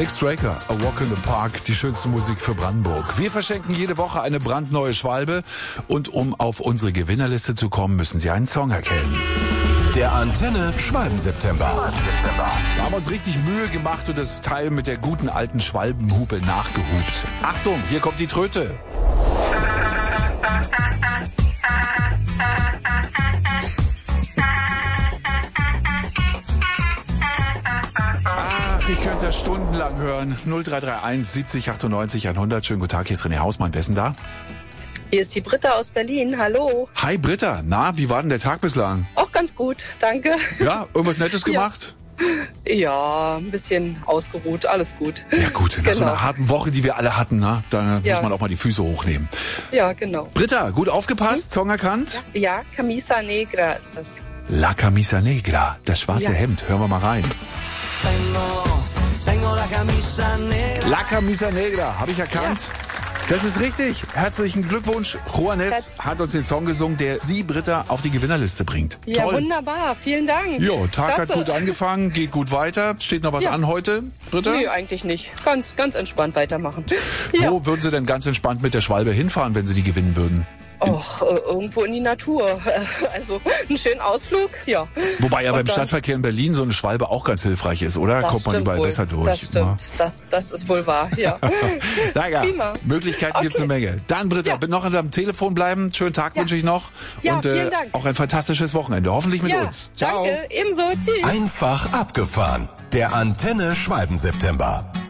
Nick Straker, A Walk in the Park, die schönste Musik für Brandenburg. Wir verschenken jede Woche eine brandneue Schwalbe und um auf unsere Gewinnerliste zu kommen, müssen Sie einen Song erkennen. Der Antenne Schwalben-September. Wir haben uns richtig Mühe gemacht und das Teil mit der guten alten Schwalbenhupe nachgehupt. Achtung, hier kommt die Tröte. Ach, ich könnte das stundenlang hören. 0331 70 98 100. Schönen guten Tag, hier ist René Hausmann. Wer ist denn da? Hier ist die Britta aus Berlin. Hallo. Hi Britta, na, wie war denn der Tag bislang? Auch ganz gut, danke. Ja, irgendwas Nettes gemacht? Ja, ein bisschen ausgeruht, alles gut. Ja gut, nach so Genau. einer harten Woche, die wir alle hatten, na, da Ja. muss man auch mal die Füße hochnehmen. Ja, genau. Britta, gut aufgepasst, Song erkannt? Ja, Camisa Negra ist das. La Camisa Negra, das schwarze Ja. Hemd. Hören wir mal rein. Tengo la camisa negra. La Camisa Negra, habe ich erkannt? Das ist richtig. Herzlichen Glückwunsch. Juanes hat uns den Song gesungen, der Sie, Britta, auf die Gewinnerliste bringt. Ja, Toll. wunderbar. Vielen Dank. Jo, Tag hat Klasse. gut angefangen, geht gut weiter. Steht noch was Ja. an heute, Britta? Nee, eigentlich nicht. Ganz entspannt weitermachen. Ja. Wo würden Sie denn ganz entspannt mit der Schwalbe hinfahren, wenn Sie die gewinnen würden? Och, irgendwo in die Natur. Also, einen schönen Ausflug, ja. Wobei ja Und beim dann- Stadtverkehr in Berlin so eine Schwalbe auch ganz hilfreich ist, oder? Das Kommt man stimmt überall wohl. besser durch. Das stimmt. Das ist wohl wahr, ja. Na ja, Prima. Möglichkeiten gibt's eine Menge. Dann, Britta, Ja. noch am Telefon bleiben. Schönen Tag wünsche ich noch. Ja, und vielen Dank. auch ein fantastisches Wochenende. Hoffentlich mit Ja, uns. Ciao. danke. Ebenso. Tschüss. Einfach abgefahren. Der Antenne Schwalben-September.